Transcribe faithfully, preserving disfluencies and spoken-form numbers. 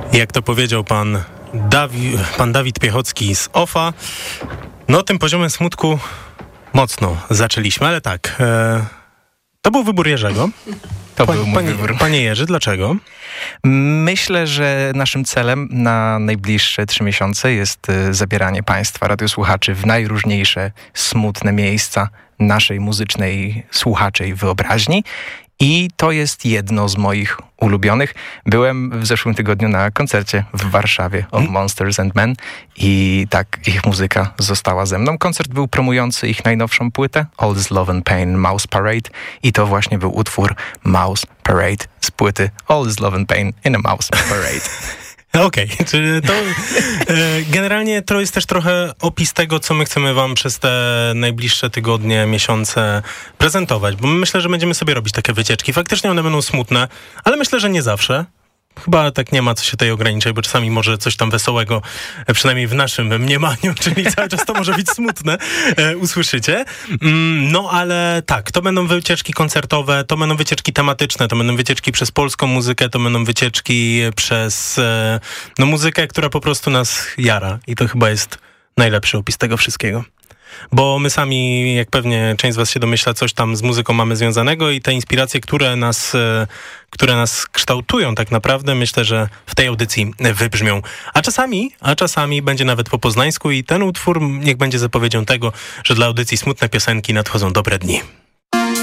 Jak to powiedział pan, Dawi, pan Dawid Piechocki z O F A, no tym poziomem smutku mocno zaczęliśmy, ale tak, e, to był wybór Jerzego. To Pan, był mój panie, wybór. Panie Jerzy, dlaczego? Myślę, że naszym celem na najbliższe trzy miesiące jest y, zabieranie państwa, radiosłuchaczy, w najróżniejsze smutne miejsca naszej muzycznej słuchaczej wyobraźni. I to jest jedno z moich ulubionych. Byłem w zeszłym tygodniu na koncercie w Warszawie of Monsters and Men i tak, ich muzyka została ze mną. Koncert był promujący ich najnowszą płytę All This Love and Pain, Mouse Parade, i to właśnie był utwór Mouse Parade z płyty All This Love and Pain in a Mouse Parade. Okej, okay, czyli to e, generalnie to jest też trochę opis tego, co my chcemy wam przez te najbliższe tygodnie, miesiące prezentować, bo myślę, że będziemy sobie robić takie wycieczki. Faktycznie one będą smutne, ale myślę, że nie zawsze. Chyba tak nie ma co się tutaj ograniczać, bo czasami może coś tam wesołego, przynajmniej w naszym mniemaniu, czyli cały czas to może być smutne, e, usłyszycie. Mm, no ale tak, to będą wycieczki koncertowe, to będą wycieczki tematyczne, to będą wycieczki przez polską muzykę, to będą wycieczki przez e, no, muzykę, która po prostu nas jara. I to chyba jest najlepszy opis tego wszystkiego. Bo my sami, jak pewnie część z was się domyśla, coś tam z muzyką mamy związanego i te inspiracje, które nas, które nas kształtują tak naprawdę, myślę, że w tej audycji wybrzmią. A czasami, a czasami będzie nawet po poznańsku i ten utwór niech będzie zapowiedzią tego, że dla audycji Smutne Piosenki nadchodzą dobre dni.